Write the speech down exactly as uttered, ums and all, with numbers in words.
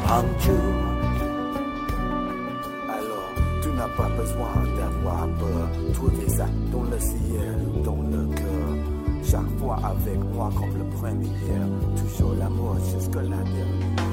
en Dieu. Alors, tu n'as pas besoin d'avoir peur. Trouver ça dans le ciel ou dans le cœur. Chaque fois avec moi comme le premier. Toujours l'amour jusqu'à la dernière.